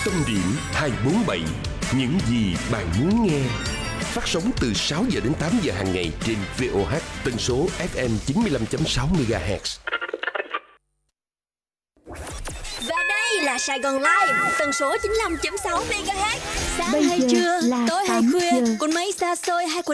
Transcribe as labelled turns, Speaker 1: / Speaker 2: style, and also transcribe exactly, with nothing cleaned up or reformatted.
Speaker 1: Tâm điểm hai bốn bảy, những gì bạn muốn nghe. Phát sóng từ sáu giờ đến tám giờ hàng ngày trên vê o hát tần số ép em chín mươi lăm phẩy sáu MHz.
Speaker 2: Và đây là Sài Gòn Live, tần số chín mươi lăm phẩy sáu MHz. Sáng
Speaker 3: Bây
Speaker 2: hay
Speaker 3: giờ
Speaker 2: trưa,
Speaker 3: là
Speaker 2: tối hay
Speaker 3: tám
Speaker 2: khuya,
Speaker 3: giờ.
Speaker 2: quần mấy xa xôi hay quần